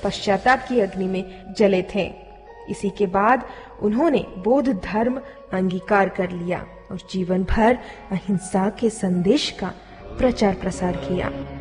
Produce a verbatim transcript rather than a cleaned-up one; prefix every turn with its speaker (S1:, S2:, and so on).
S1: पश्चाताप की अग्नि में जले थे। इसी के बाद उन्होंने बौद्ध धर्म अंगीकार कर लिया और जीवन भर अहिंसा के संदेश का प्रचार प्रसार किया।